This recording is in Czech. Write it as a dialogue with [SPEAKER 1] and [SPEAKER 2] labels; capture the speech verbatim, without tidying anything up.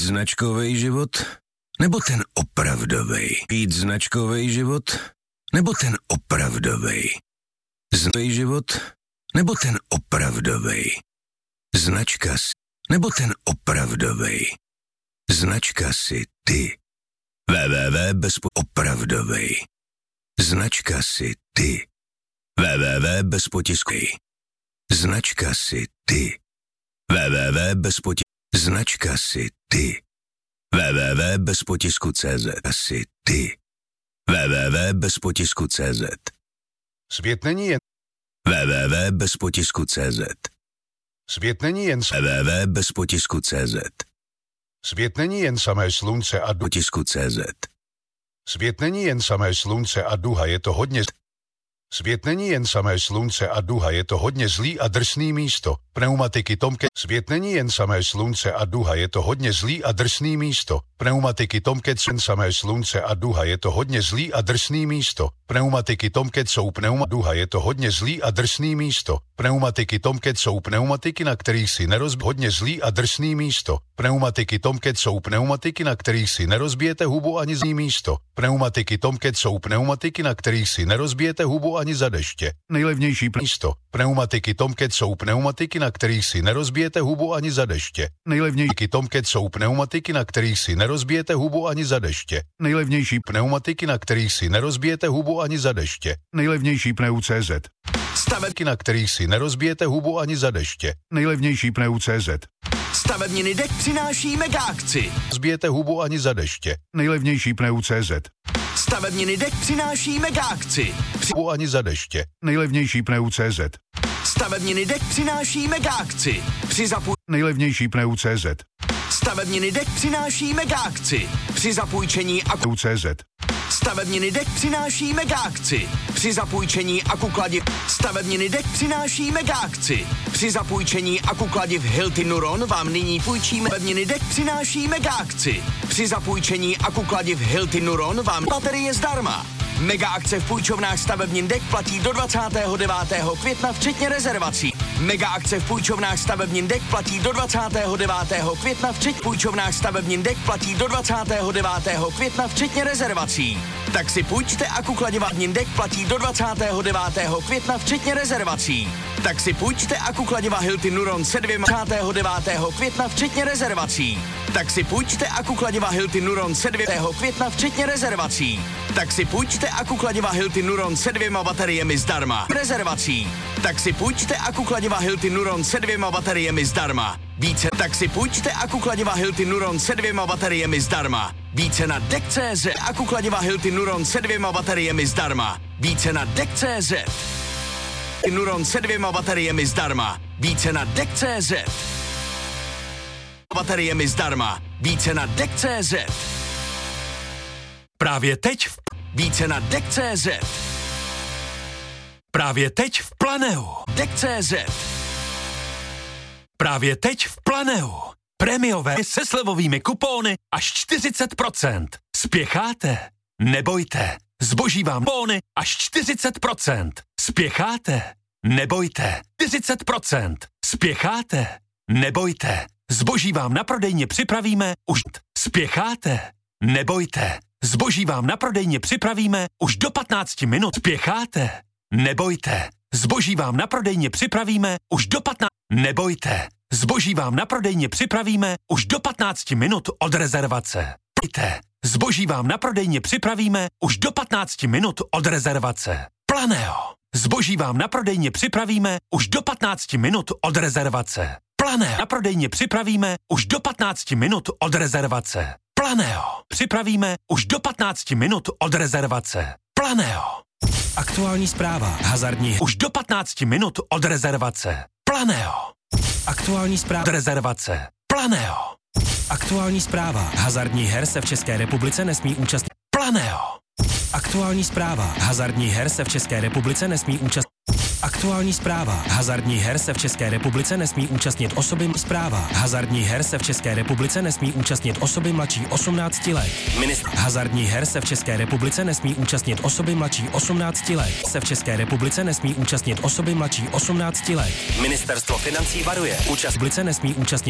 [SPEAKER 1] značkovej život, nebo ten opravdovej? Jít značkovej život, nebo ten opravdovej? Značkovej život, nebo ten opravdovej? Značka si, nebo ten opravdovej? Značka si ty. www bez opravdovej. Značka si ty. www bez potiskovej. Značka si ty. www bez potisku. Značka si ty. www bez potisku C Z. Asi ty. www bez potisku C Z.
[SPEAKER 2] Svět není jen...
[SPEAKER 1] www bez potisku C Z.
[SPEAKER 2] Svět není jen...
[SPEAKER 1] www bez potisku C Z.
[SPEAKER 2] Svět není jen samé slunce a duha.
[SPEAKER 1] Potisku C Z.
[SPEAKER 2] Svět není jen samé slunce a duha, je to hodně... Svět není jen samé slunce a duha, je to hodně zlý a drsný místo. Pneumatiky Tomcat. Svět není jen samé slunce a duha, je to hodně zlý a drsný místo. Pneumatiky Tomcat jsou samé slunce a duha, je to hodně zlý a drsný místo. Pneumatiky Tomcat jsou pneuma duha, je to hodně zlý a drsný místo. Pneumatiky Tomcat jsou pneumatiky, na kterých si nerozbijete hodně zlý a drsný místo. Pneumatiky Tomcat jsou pneumatiky, na kterých si nerozbijete hubu ani zlý místo. Pneumatiky Tomcat jsou pneumatiky, na kterých si nerozbijete hubu ani za deště. Nejlevnější místo. Pneumatiky Tomcat jsou pneumatiky, na kterých si nerozbijete hubu ani za deště. Nejlevnější Tomcat jsou pneumatiky, na kterých si nerozbijete hubu ani za deště. Nejlevnější pneumatiky, na kterých si nerozbijete hubu ani za deště. Nejlevnější pneu C Z. Stavebky, na kterých si nerozbijete hubu ani za deště. Nejlevnější pneu C Z.
[SPEAKER 3] Stavebniny Dek přináší mega akci.
[SPEAKER 2] Zbijete hubu ani za deště. Nejlevnější pneu C Z.
[SPEAKER 3] Stavebniny Dek přináší mega akci.
[SPEAKER 2] Hubu ani za deště. Nejlevnější pneu C Z.
[SPEAKER 3] Stavebniny Dek přináší mega akci. Při zapu...
[SPEAKER 2] Nejlevnější pneu C Z.
[SPEAKER 3] Stavebniny Dek přináší mega akci. Při zapůjčení aku...
[SPEAKER 2] C Z.
[SPEAKER 3] Stavebniny Dek přináší mega akci. Při zapůjčení akukladiv. Stavebniny Dek přináší mega akci. Při zapůjčení akukladiv Hilti Nuron vám nyní půjčíme. Stavebniny Dek přináší mega akci. Při zapůjčení akukladiv Hilti Nuron vám baterie zdarma. Mega akce v půjčovnách stavebnin Dek platí do dvacátého devátého května včetně rezervací. Mega akce v půjčovnách stavebnin Dek platí do dvacátého devátého května včetně půjčovnách stavebnin Dek platí do dvacátého devátého května včetně rezervací. Tak si půjčte akukladiva Dek platí do dvacátého devátého května včetně rezervací. Tak si půjčte akukladiva Hilti Nuron se dvěma dvacátého devátého května včetně rezervací. Tak si půjčte akukladiva Hilti Nuron se dvěma května včetně rezervací. Tak si půjčte akukladiva Hilti Nuron se dvěma bateriemi zdarma. Rezervací. Tak si půjčte akukladiva Hilti Nuron se dvěma bateriemi zdarma. Více. Tak si půjčte akukladiva Hilti Nuron se dvěma bateriemi zdarma. Více na Dek tečka cé zet. Akukladiva Hilti Nuron se dvěma bateriemi zdarma. Více na Dek tečka cé zet. Nuron se dvěma bateriemi zdarma. Více na Dek tečka cé zet. Bateriemi zdarma. Více na Dek tečka cé zet.
[SPEAKER 4] Právě teď v...
[SPEAKER 3] Více na Dek tečka cé zet.
[SPEAKER 4] Právě teď v Planeu.
[SPEAKER 3] Dek tečka cé zet.
[SPEAKER 4] Právě teď v Planeu. Prémiové se slevovými kupóny až čtyřicet procent. Spěcháte? Nebojte. Zboží vám kupóny až čtyřicet procent. Spěcháte? Nebojte. čtyřicet procent. Spěcháte? Nebojte. Zboží vám na prodejně připravíme už... Spěcháte? Nebojte. Zboží vám na prodejně připravíme už do patnácti minut. Spěcháte? Nebojte. Zboží vám na prodejně připravíme už do patnácti... Nebojte. Zboží vám na prodejně připravíme už do patnácti minut od rezervace. Pojďte. Zboží vám na prodejně připravíme už do patnácti minut od rezervace. Planeo. Zboží vám na prodejně připravíme už do patnácti minut od rezervace. Planeo. Na prodejně připravíme už do patnácti minut od rezervace. Planeo. Připravíme už do patnácti minut od rezervace. Planeo.
[SPEAKER 5] Aktuální zpráva. Hazardní.
[SPEAKER 4] Už do patnácti minut od rezervace. Planeo.
[SPEAKER 5] Aktuální zpráva.
[SPEAKER 4] Od rezervace. Planeo.
[SPEAKER 5] Aktuální zpráva. Hazardních her se v České republice nesmí účastnit.
[SPEAKER 4] Planeo.
[SPEAKER 5] Aktuální zpráva. Hazardních her se v České republice nesmí účastnit. Aktuální zpráva. Hazardních her se v České republice nesmí účastnit osoby. Zpráva. Hazardních her se v České republice nesmí účastnit osoby mladší osmnácti let. Ministr. Hazardních her se v České republice nesmí účastnit osoby mladší osmnácti let. Se v České republice nesmí účastnit osoby mladší osmnácti let.
[SPEAKER 6] Ministerstvo financí varuje.
[SPEAKER 5] Účast v nesmí účastnit